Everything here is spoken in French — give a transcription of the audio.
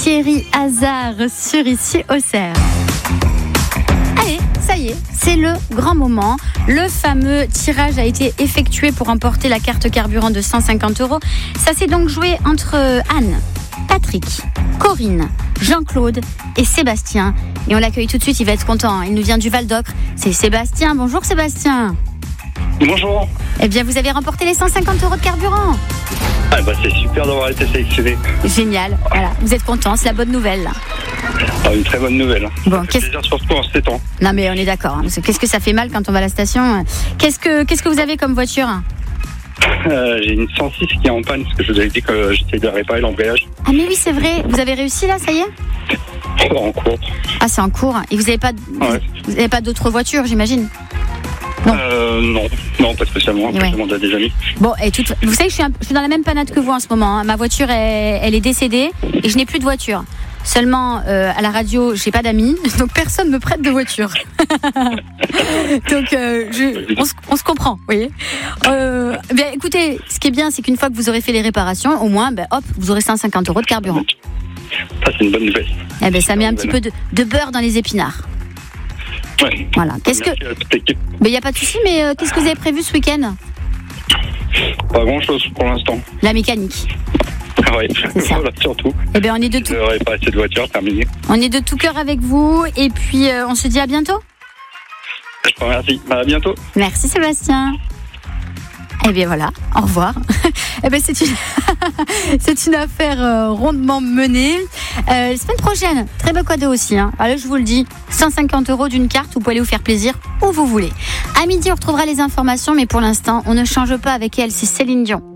Thierry Hazard sur Ici Auxerre. Allez, ça y est, c'est le grand moment. Le fameux tirage a été effectué pour emporter la carte carburant de 150 €. Ça s'est donc joué entre Anne, Patrick, Corinne, Jean-Claude et Sébastien. Et on l'accueille tout de suite, il va être content. Il nous vient du Val-d'Ocre. C'est Sébastien. Bonjour Sébastien. Bonjour. Eh bien, vous avez remporté les 150 € de carburant. Ah bah c'est super d'avoir été sélectionné. Génial. Voilà, vous êtes content, c'est la bonne nouvelle. Ah, une très bonne nouvelle. Bon, ça fait plaisir surtout en ces temps. Non mais on est d'accord. Parce que qu'est-ce que ça fait mal quand on va à la station. Qu'est-ce que vous avez comme voiture? J'ai une 106 qui est en panne parce que je vous avais dit que j'essayais de réparer l'embrayage. Ah mais oui, c'est vrai. Vous avez réussi là, ça y est? En cours. Ah, c'est en cours. Et vous n'avez pas, Ouais. vous avez pas d'autres voitures, j'imagine? Non, pas spécialement. Ouais. Je demande à des amis. Bon, et vous savez que je suis dans la même panade que vous en ce moment. Hein. Ma voiture, elle est décédée et je n'ai plus de voiture. Seulement, à la radio, j'ai pas d'amis, donc personne me prête de voiture. Donc, on se comprend, vous voyez. Bien, écoutez, ce qui est bien, c'est qu'une fois que vous aurez fait les réparations, au moins, hop, vous aurez 150 € de carburant. Ça, c'est une bonne nouvelle. Eh ben, ça met un petit peu de beurre dans les épinards. Ouais. Voilà. Merci à toute l'équipe. Il n'y a pas de souci, mais qu'est-ce que vous avez prévu ce week-end? Pas grand-chose pour l'instant. La mécanique. Ouais, C'est ça. voilà, surtout. Eh ben, on est de tout. Je n'aurais pas assez de voiture, terminé. On est de tout cœur avec vous et puis on se dit à bientôt. Je vous remercie. À bientôt. Merci Sébastien. Eh bien voilà, au revoir. Eh ben c'est une affaire rondement menée. La semaine prochaine, très beau cadeau aussi. Hein. Alors je vous le dis, 150 € d'une carte, vous pouvez aller vous faire plaisir où vous voulez. À midi, on retrouvera les informations, mais pour l'instant, on ne change pas avec elle, c'est Céline Dion.